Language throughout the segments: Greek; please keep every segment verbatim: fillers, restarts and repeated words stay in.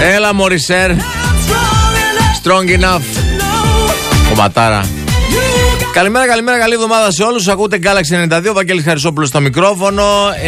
Έλα Μωρισέρ. Strong enough. Κομματάρα. Καλημέρα, καλημέρα, καλή εβδομάδα σε όλους. Ακούτε Galaxy ενενήντα δύο, Βαγγέλης Χαρισόπουλος στο μικρόφωνο.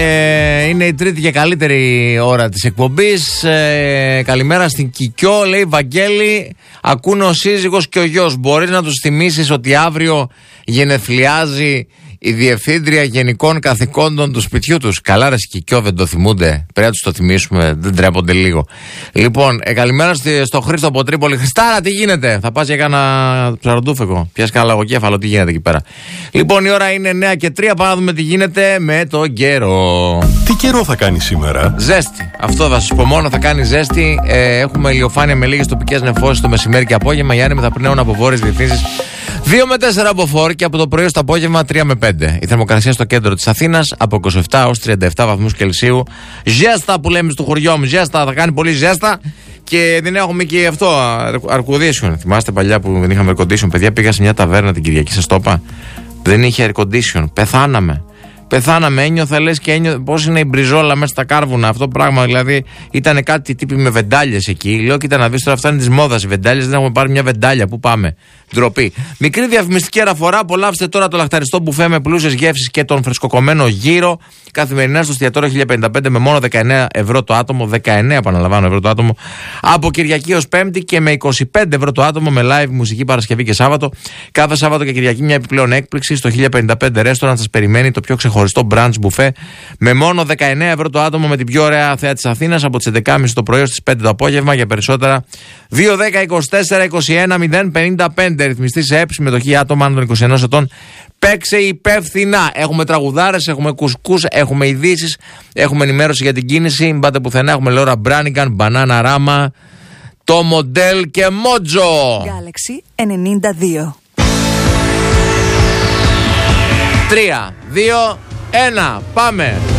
ε, Είναι η τρίτη και καλύτερη ώρα της εκπομπής. ε, Καλημέρα στην Κικιό, λέει Βαγγέλη. Ακούνε ο σύζυγος και ο γιος. Μπορείς να τους θυμίσεις ότι αύριο γενεθλιάζει η Διευθύντρια Γενικών Καθηκόντων του σπιτιού τους? Καλά ρε Κικιό, δεν το θυμούνται? Πρέπει να τους το θυμίσουμε, δεν τρέπονται λίγο. Λοιπόν, ε, καλημέρα στο Χρήστο από Τρίπολη. Χριστάρα, τι γίνεται? Θα πας για κάνα ψαροντούφεκο? Πιάσει κανένα λαγοκέφαλο, τι γίνεται εκεί πέρα? Λοιπόν, η ώρα είναι εννιά και τρία. Πάμε να δούμε τι γίνεται με το καιρό. Τι καιρό θα κάνει σήμερα? Ζέστη. Αυτό θα σας πω μόνο, θα κάνει ζέστη. Ε, έχουμε ηλιοφάνεια με λίγες τοπικές νεφώσεις το μεσημέρι και απόγευμα. Οι άνεμοι θα πνέουν από βόρειες διευθύνσεις δύο με τέσσερα από φόρ και από το πρωί στο απόγευμα τρία με πέντε. Η θερμοκρασία στο κέντρο της Αθήνας από είκοσι επτά έως τριάντα επτά βαθμούς Κελσίου. Ζέστα που λέμε στο χωριό μου. Ζέστα, θα κάνει πολύ ζέστα. Και δεν έχουμε και αυτό, air condition. Θυμάστε παλιά που δεν είχαμε air condition? Παιδιά, πήγα σε μια ταβέρνα την Κυριακή, σας το είπα. Δεν είχε air condition. Πεθάναμε. Πεθάναμε, ένιωθα λες και ένιωθα πώς είναι η μπριζόλα μέσα στα κάρβουνα. Αυτό πράγμα δηλαδή ήταν κάτι τύποι με βεντάλιες εκεί. Λέω, κοίτα να δεις τώρα, αυτά είναι της μόδας οι βεντάλιες. Δεν έχουμε πάρει μια βεντάλια. Πού πάμε? Ντροπή. Μικρή διαφημιστική αναφορά. Απολαύστε τώρα το λαχταριστό μπουφέ με πλούσιες γεύσεις και τον φρεσκοκομμένο γύρο. Καθημερινά στο εστιατόριο χίλια πενήντα πέντε με μόνο δεκαεννέα ευρώ το άτομο. δεκαεννέα επαναλαμβάνω ευρώ το άτομο. Από Κυριακή ως Πέμπτη και με είκοσι πέντε ευρώ το άτομο με live μουσική Παρασκευή και Σάββατο. Κάθε Σάββατο και Κυριακή μια επιπλέον έκπληξη. Στο χίλια πενήντα πέντε restaurant σας περιμένει το πιο ξεχωριστό brunch μπουφέ με μόνο δεκαεννέα ευρώ το άτομο με την πιο ωραία θέα της Αθήνας από τις έντεκα και μισή το πρωί στις πέντε το απόγευμα. Για περισσότερα δύο δέκα είκοσι τέσσερα είκοσι ένα μηδέν πενήντα πέντε. Ρυθμιστή σε ΕΠ, συμμετοχή άτομα άνω των είκοσι ενός ετών. Παίξε υπεύθυνα. Έχουμε τραγουδάρες, έχουμε κουσκούς, έχουμε ειδήσεις, έχουμε ενημέρωση για την κίνηση. Μην πάτε πουθενά. Έχουμε Λόρα Μπράνιγκαν, Μπανάνα Ράμα, το Μοντέλ και Μότζο. Galaxy ενενήντα δύο. τρία, δύο, ένα, πάμε.